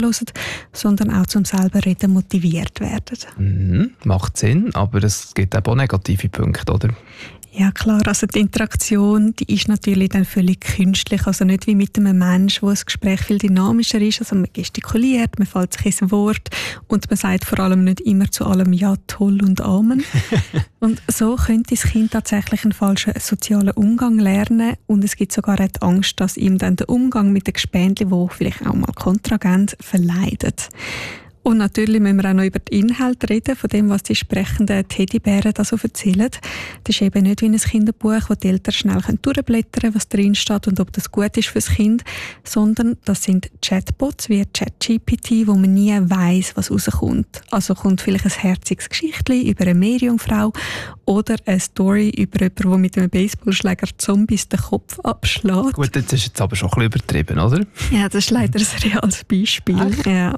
zuhören, sondern auch zum selber reden motiviert werden. Macht Sinn, aber es gibt auch negative Punkte, oder? Ja klar, also die Interaktion, die ist natürlich dann völlig künstlich, also nicht wie mit einem Menschen, wo das Gespräch viel dynamischer ist, also man gestikuliert, man fällt sich ins Wort und man sagt vor allem nicht immer zu allem «Ja, toll» und «Amen». Und so könnte das Kind tatsächlich einen falschen sozialen Umgang lernen und es gibt sogar auch die Angst, dass ihm dann der Umgang mit den Gespendli, wo vielleicht auch mal kontragent, verleidet. Und natürlich müssen wir auch noch über den Inhalt reden, von dem, was die sprechenden Teddybären da so erzählen. Das ist eben nicht wie ein Kinderbuch, wo die Eltern schnell durchblättern können, was drin steht und ob das gut ist fürs Kind, sondern das sind Chatbots wie ChatGPT, wo man nie weiss, was rauskommt. Also kommt vielleicht ein herziges Geschichtchen über eine Meerjungfrau oder eine Story über jemanden, der mit einem Baseballschläger Zombies den Kopf abschlägt. Gut, das ist jetzt aber schon ein bisschen übertrieben, oder? Ja, das ist leider ein reales Beispiel. Ja.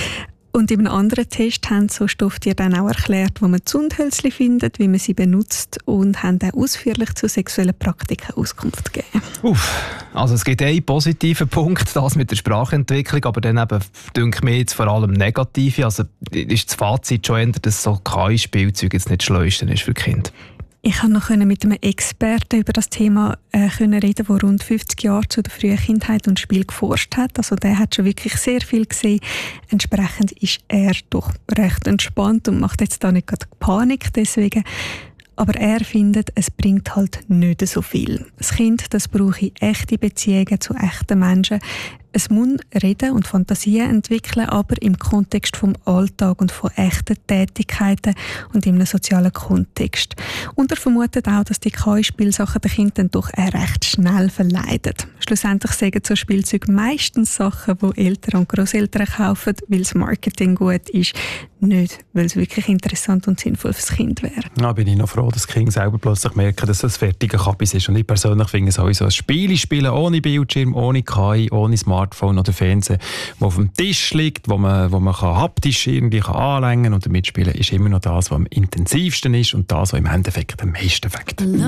Und in einem anderen Test haben so Stofftiere dann auch erklärt, wo man Zündhölzchen findet, wie man sie benutzt und haben dann ausführlich zu sexuellen Praktiken Auskunft gegeben. Also es gibt einen positiven Punkt, das mit der Sprachentwicklung, aber dann eben, denke ich mir jetzt vor allem negative. Also ist das Fazit schon eher, dass so KI-Spielzeug jetzt nicht das Schleuste ist für Kinder? Ich konnte noch mit einem Experten über das Thema reden, der rund 50 Jahre zu der frühen Kindheit und Spiel geforscht hat. Also der hat schon wirklich sehr viel gesehen. Entsprechend ist er doch recht entspannt und macht jetzt da nicht gerade Panik deswegen. Aber er findet, es bringt halt nicht so viel. Das Kind, das brauche echte Beziehungen zu echten Menschen. Es muss reden und Fantasien entwickeln, aber im Kontext vom Alltag und von echten Tätigkeiten und in einem sozialen Kontext. Und er vermutet auch, dass die KI-Spielsachen den Kindern doch recht schnell verleiden. Schlussendlich sagen so Spielzeuge meistens Sachen, die Eltern und Grosseltern kaufen, weil das Marketing gut ist, nicht, weil es wirklich interessant und sinnvoll fürs Kind wäre. Ja, bin ich noch froh, dass die Kinder selber plötzlich merken, dass es ein fertiger Kabis ist. Und ich persönlich finde sowieso ein Spiel spielen ohne Bildschirm, ohne KI, ohne Smartphone oder Fernsehen, das auf dem Tisch liegt, wo man haptisch irgendwie anlängen kann und damit spielen, ist immer noch das, was am intensivsten ist und das, was im Endeffekt am meisten fängt.